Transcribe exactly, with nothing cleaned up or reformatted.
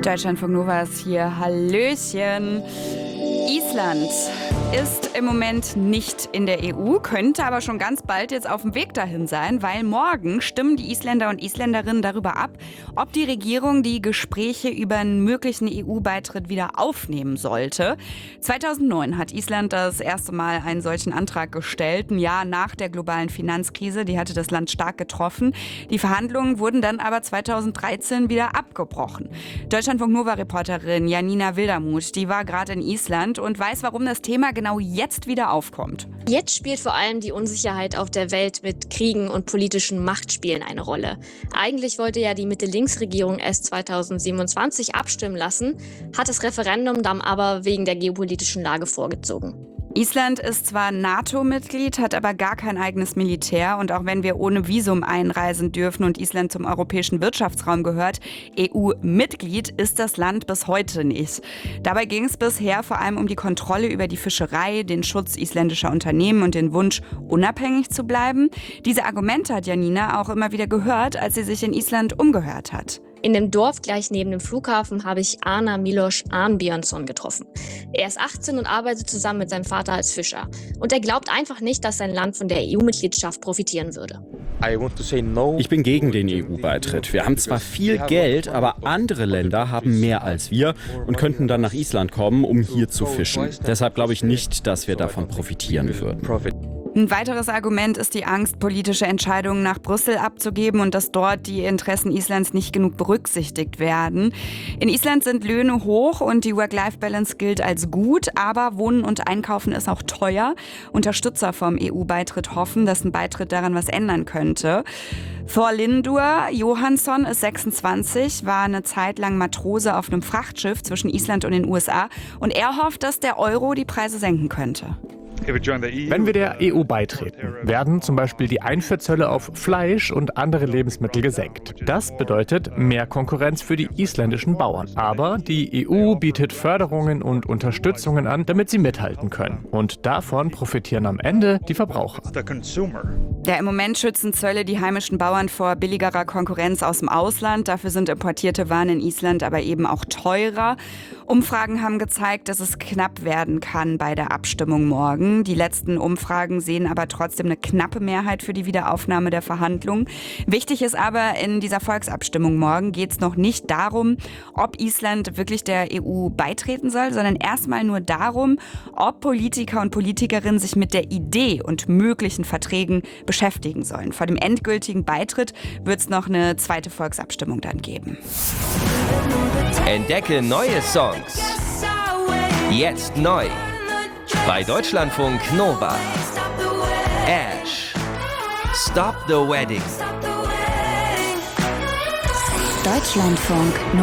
Deutschlandfunk Nova ist hier. Hallöchen. Island ist im Moment nicht in der E U, könnte aber schon ganz bald jetzt auf dem Weg dahin sein, weil morgen stimmen die Isländer und Isländerinnen darüber ab, ob die Regierung die Gespräche über einen möglichen E U-Beitritt wieder aufnehmen sollte. zweitausendneun hat Island das erste Mal einen solchen Antrag gestellt, ein Jahr nach der globalen Finanzkrise. Die hatte das Land stark getroffen. Die Verhandlungen wurden dann aber zweitausenddreizehn wieder abgebrochen. Deutschlandfunk Nova-Reporterin Janina Wildermuth, die war gerade in Island und weiß, warum das Thema genau jetzt wieder aufkommt. Jetzt spielt vor allem die Unsicherheit auf der Welt mit Kriegen und politischen Machtspielen eine Rolle. Eigentlich wollte ja die Mitte-Links-Regierung erst zweitausendsiebenundzwanzig abstimmen lassen, hat das Referendum dann aber wegen der geopolitischen Lage vorgezogen. Island ist zwar NATO-Mitglied, hat aber gar kein eigenes Militär. Und auch wenn wir ohne Visum einreisen dürfen und Island zum europäischen Wirtschaftsraum gehört, E U-Mitglied ist das Land bis heute nicht. Dabei ging es bisher vor allem um die Kontrolle über die Fischerei, den Schutz isländischer Unternehmen und den Wunsch, unabhängig zu bleiben. Diese Argumente hat Janina auch immer wieder gehört, als sie sich in Island umgehört hat. In dem Dorf gleich neben dem Flughafen habe ich Arnar Milos Arnbjörnsson getroffen. Er ist achtzehn und arbeitet zusammen mit seinem Vater als Fischer. Und er glaubt einfach nicht, dass sein Land von der E U-Mitgliedschaft profitieren würde. Ich bin gegen den E U-Beitritt. Wir haben zwar viel Geld, aber andere Länder haben mehr als wir und könnten dann nach Island kommen, um hier zu fischen. Deshalb glaube ich nicht, dass wir davon profitieren würden. Ein weiteres Argument ist die Angst, politische Entscheidungen nach Brüssel abzugeben und dass dort die Interessen Islands nicht genug berücksichtigt werden. In Island sind Löhne hoch und die Work-Life-Balance gilt als gut, aber Wohnen und Einkaufen ist auch teuer. Unterstützer vom E U-Beitritt hoffen, dass ein Beitritt daran was ändern könnte. Thorlindur Johansson ist sechsundzwanzig, war eine Zeit lang Matrose auf einem Frachtschiff zwischen Island und den U S A und er hofft, dass der Euro die Preise senken könnte. Wenn wir der E U beitreten, werden zum Beispiel die Einfuhrzölle auf Fleisch und andere Lebensmittel gesenkt. Das bedeutet mehr Konkurrenz für die isländischen Bauern. Aber die E U bietet Förderungen und Unterstützungen an, damit sie mithalten können. Und davon profitieren am Ende die Verbraucher. Ja, im Moment schützen Zölle die heimischen Bauern vor billigerer Konkurrenz aus dem Ausland. Dafür sind importierte Waren in Island aber eben auch teurer. Umfragen haben gezeigt, dass es knapp werden kann bei der Abstimmung morgen. Die letzten Umfragen sehen aber trotzdem eine knappe Mehrheit für die Wiederaufnahme der Verhandlungen. Wichtig ist aber, in dieser Volksabstimmung morgen geht es noch nicht darum, ob Island wirklich der E U beitreten soll, sondern erstmal nur darum, ob Politiker und Politikerinnen sich mit der Idee und möglichen Verträgen beschäftigen sollen. Vor dem endgültigen Beitritt wird es noch eine zweite Volksabstimmung dann geben. Entdecke neue Songs. Jetzt neu. Bei Deutschlandfunk Nova. Ash. Stop the Wedding. Deutschlandfunk Nova.